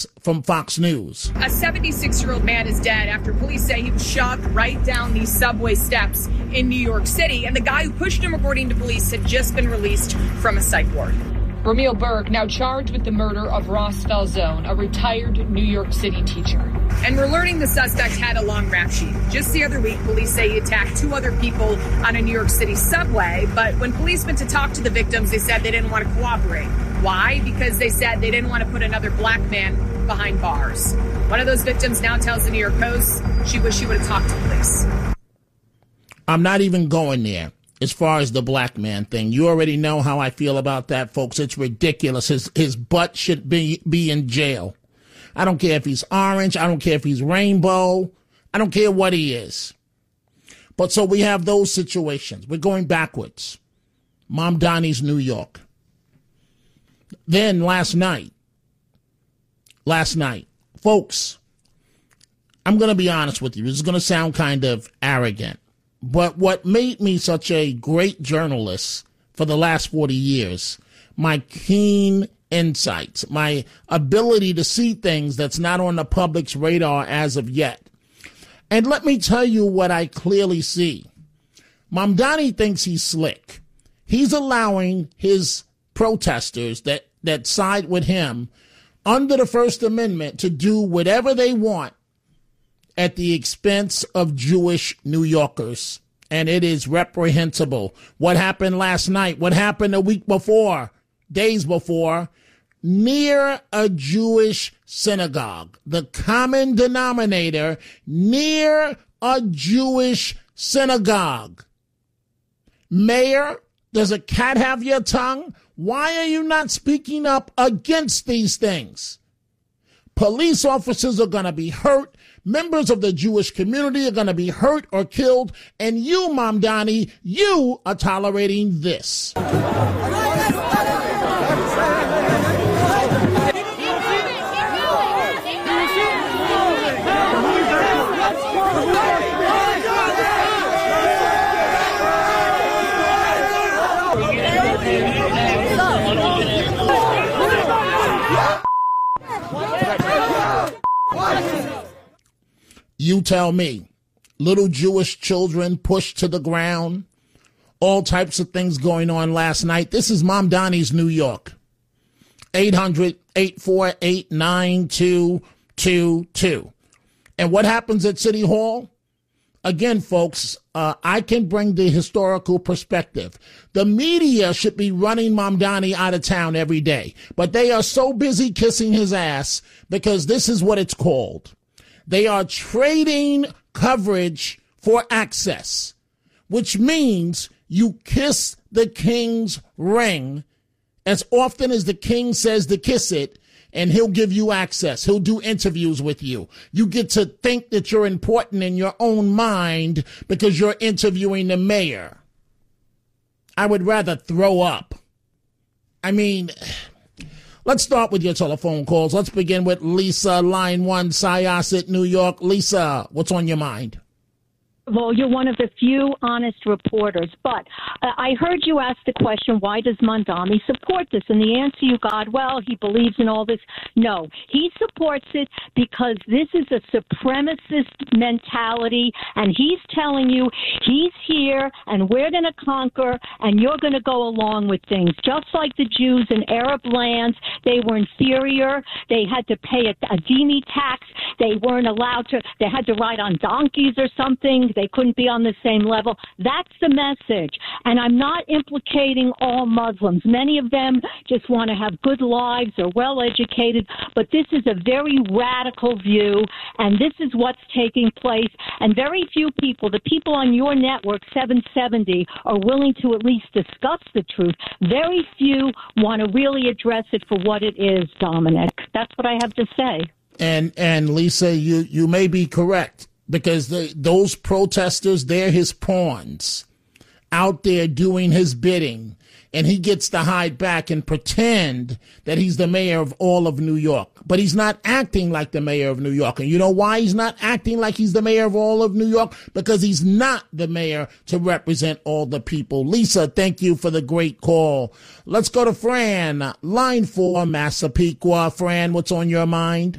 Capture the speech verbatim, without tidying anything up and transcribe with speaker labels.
Speaker 1: from Fox News.
Speaker 2: A seventy-six-year-old man is dead after police say he was shoved right down these subway steps in New York City, and the guy who pushed him, according to police, had just been released from a psych ward. Ramil Burke now charged with the murder of Ross Falzone, a retired New York City teacher. And we're learning the suspect had a long rap sheet. Just the other week, police say he attacked two other people on a New York City subway. But when police went to talk to the victims, they said they didn't want to cooperate. Why? Because they said they didn't want to put another black man behind bars. One of those victims now tells the New York Post she wished she would have talked to police.
Speaker 1: I'm not even going there. As far as the black man thing, you already know how I feel about that, folks. It's ridiculous. His his butt should be be in jail. I don't care if he's orange. I don't care if he's rainbow. I don't care what he is. But so we have those situations. We're going backwards. Mamdani's New York. Then last night, last night, folks, I'm going to be honest with you. This is going to sound kind of arrogant. But what made me such a great journalist for the last forty years, my keen insights, my ability to see things that's not on the public's radar as of yet. And let me tell you what I clearly see. Mamdani thinks he's slick. He's allowing his protesters that, that side with him under the First Amendment to do whatever they want at the expense of Jewish New Yorkers. And it is reprehensible. What happened last night? What happened a week before? Days before? Near a Jewish synagogue. The common denominator near a Jewish synagogue. Mayor, does a cat have your tongue? Why are you not speaking up against these things? Police officers are going to be hurt. Members of the Jewish community are going to be hurt or killed. And you, Mamdani, you are tolerating this. You tell me, little Jewish children pushed to the ground, all types of things going on last night. This is Mamdani's New York. eight hundred, eight four eight, nine two two two. And what happens at City Hall? Again, folks, uh, I can bring the historical perspective. The media should be running Mamdani out of town every day, but they are so busy kissing his ass because this is what it's called. They are trading coverage for access, which means you kiss the king's ring as often as the king says to kiss it, and he'll give you access. He'll do interviews with you. You get to think that you're important in your own mind because you're interviewing the mayor. I would rather throw up. I mean, let's start with your telephone calls. Let's begin with Lisa, line one, Syosset, New York. Lisa, what's on your mind?
Speaker 3: Well, you're one of the few honest reporters, but uh, I heard you ask the question, why does Mamdani support this? And the answer you got, well, he believes in all this. No, he supports it because this is a supremacist mentality, and he's telling you he's here, and we're going to conquer, and you're going to go along with things. Just like the Jews in Arab lands, they were inferior. They had to pay a, a dini tax. They weren't allowed to, they had to ride on donkeys or something. They couldn't be on the same level. That's the message. And I'm not implicating all Muslims. Many of them just want to have good lives or well-educated, but this is a very radical view, and this is what's taking place. And very few people, the people on your network, seven seventy, are willing to at least discuss the truth. Very few want to really address it for what it is, Dominic. That's what I have to say.
Speaker 1: And, and Lisa, you, you may be correct. Because the, those protesters, they're his pawns out there doing his bidding. and he gets to hide back and pretend that he's the mayor of all of New York. But he's not acting like the mayor of New York. And you know why he's not acting like he's the mayor of all of New York? Because he's not the mayor to represent all the people. Lisa, thank you for the great call. Let's go to Fran, line four, Massapequa. Fran, what's on your mind?